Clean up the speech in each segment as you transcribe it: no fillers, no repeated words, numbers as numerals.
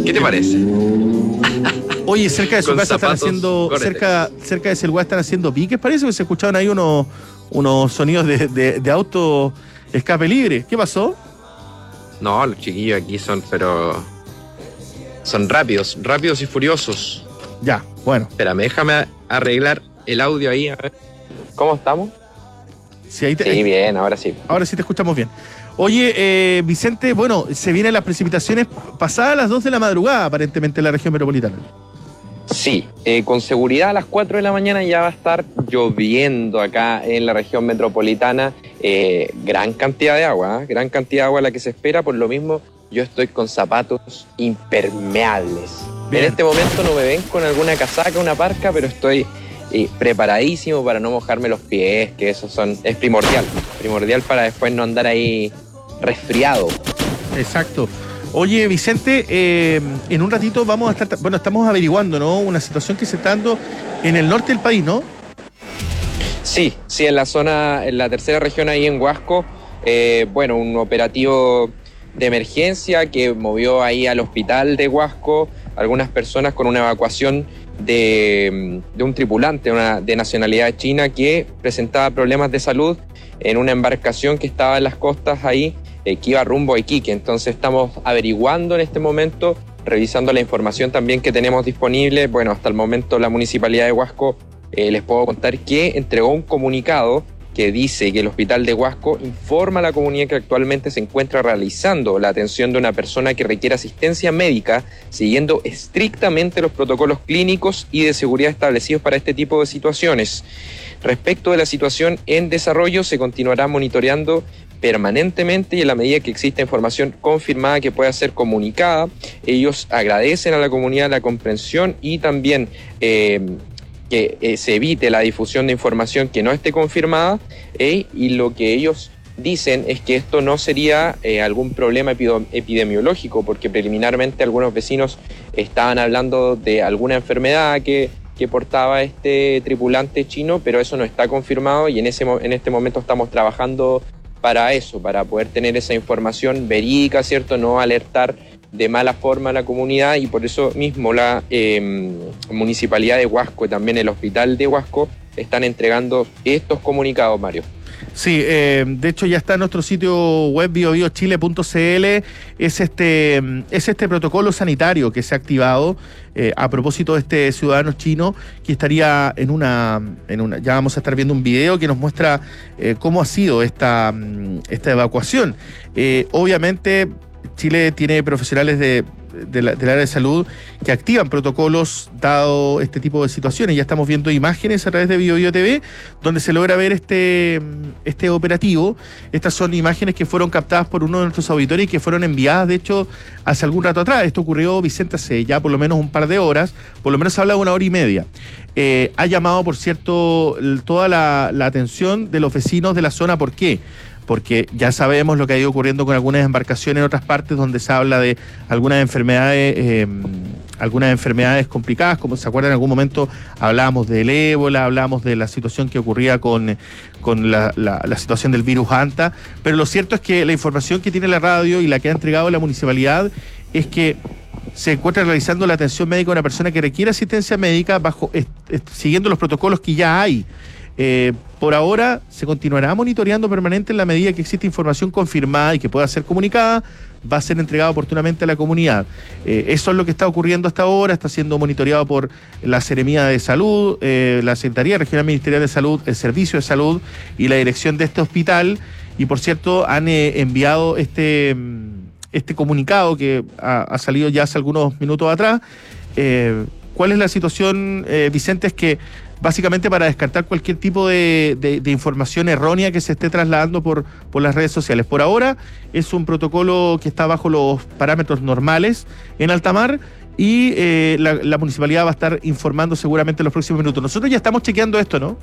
¿Qué te parece? Oye, cerca de su Con casa están zapatos haciendo, Gore-Tex. cerca de ese lugar están haciendo piques, parece que se escuchaban ahí unos sonidos de auto escape libre. ¿Qué pasó? No, los chiquillos aquí son rápidos y furiosos. Ya, bueno. Espérame, déjame arreglar el audio ahí. A ver. ¿Cómo estamos? Sí, ahí Sí, bien, ahora sí. Ahora sí te escuchamos bien. Oye, Vicente, bueno, se vienen las precipitaciones pasadas las 2 de la madrugada, aparentemente, en la región metropolitana. Sí, con seguridad a las 4 de la mañana ya va a estar lloviendo acá en la región metropolitana. Gran cantidad de agua, gran cantidad de agua la que se espera. Por lo mismo, yo estoy con zapatos impermeables. Bien. En este momento no me ven con alguna casaca, una parca, pero estoy preparadísimo para no mojarme los pies, que eso es primordial para después no andar ahí resfriado. Exacto. Oye, Vicente, en un ratito vamos a estar, bueno, estamos averiguando, ¿no? Una situación que se está dando en el norte del país, ¿no? Sí, en la tercera región ahí en Huasco, un operativo de emergencia que movió ahí al hospital de Huasco algunas personas con una evacuación de un tripulante de nacionalidad china que presentaba problemas de salud en una embarcación que estaba en las costas ahí, que iba rumbo a Iquique. Entonces estamos averiguando en este momento, revisando la información también que tenemos disponible. Bueno, hasta el momento la Municipalidad de Huasco, les puedo contar que entregó un comunicado que dice que el Hospital de Huasco informa a la comunidad que actualmente se encuentra realizando la atención de una persona que requiere asistencia médica, siguiendo estrictamente los protocolos clínicos y de seguridad establecidos para este tipo de situaciones. Respecto de la situación en desarrollo, se continuará monitoreando permanentemente y en la medida que exista información confirmada que pueda ser comunicada. Ellos agradecen a la comunidad la comprensión y también que se evite la difusión de información que no esté confirmada, y lo que ellos dicen es que esto no sería algún problema epidemiológico, porque preliminarmente algunos vecinos estaban hablando de alguna enfermedad que portaba este tripulante chino, pero eso no está confirmado y en este momento estamos trabajando para eso, para poder tener esa información verídica, ¿cierto? No alertar de mala forma a la comunidad, y por eso mismo la Municipalidad de Huasco y también el Hospital de Huasco están entregando estos comunicados, Mario. Sí, de hecho ya está en nuestro sitio web biobiochile.cl. Es este protocolo sanitario que se ha activado a propósito de este ciudadano chino que estaría ya vamos a estar viendo un video que nos muestra cómo ha sido esta evacuación. Obviamente Chile tiene profesionales del área de salud que activan protocolos dado este tipo de situaciones. Ya estamos viendo imágenes a través de BioBio TV donde se logra ver este operativo. Estas son imágenes que fueron captadas por uno de nuestros auditores y que fueron enviadas, de hecho, hace algún rato atrás. Esto ocurrió, Vicente, hace ya por lo menos un par de horas, por lo menos se habla de 1 hora y media. Ha llamado, por cierto, toda la atención de los vecinos de la zona. ¿Por qué? Porque ya sabemos lo que ha ido ocurriendo con algunas embarcaciones en otras partes donde se habla de algunas enfermedades complicadas, como se acuerdan en algún momento hablábamos del ébola, hablábamos de la situación que ocurría con la situación del virus Anta, pero lo cierto es que la información que tiene la radio y la que ha entregado la municipalidad es que se encuentra realizando la atención médica a una persona que requiere asistencia médica siguiendo los protocolos que ya hay. Por ahora se continuará monitoreando permanente en la medida que existe información confirmada y que pueda ser comunicada, va a ser entregada oportunamente a la comunidad. Eso es lo que está ocurriendo hasta ahora, está siendo monitoreado por la Seremía de Salud, la Secretaría Regional Ministerial de Salud, el Servicio de Salud y la dirección de este hospital, y por cierto han enviado este comunicado que ha salido ya hace algunos minutos atrás. ¿Cuál es la situación, Vicente? Es que básicamente para descartar cualquier tipo de información errónea que se esté trasladando por las redes sociales. Por ahora es un protocolo que está bajo los parámetros normales en alta mar y la municipalidad va a estar informando seguramente en los próximos minutos. Nosotros ya estamos chequeando esto, ¿no?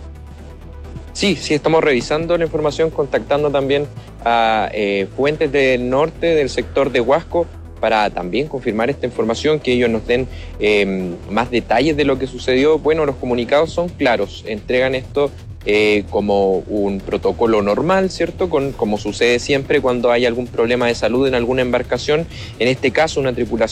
Sí, estamos revisando la información, contactando también a fuentes del norte, del sector de Huasco, para también confirmar esta información, que ellos nos den más detalles de lo que sucedió. Bueno, los comunicados son claros, entregan esto como un protocolo normal, ¿cierto? Como sucede siempre cuando hay algún problema de salud en alguna embarcación, en este caso una tripulación